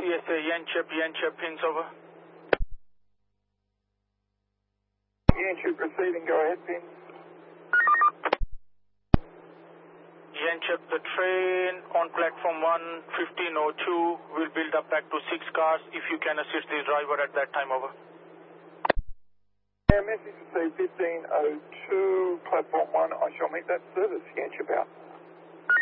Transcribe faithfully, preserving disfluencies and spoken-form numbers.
S A, Yanchep, Yanchep, pins over. Yanchep receiving, go ahead, pin. Yanchep, the train on platform one, fifteen oh two, will build up back to six cars if you can assist the driver at that time, over. Yeah, message received fifteen oh two, platform one, I shall meet that service, Yanchep out.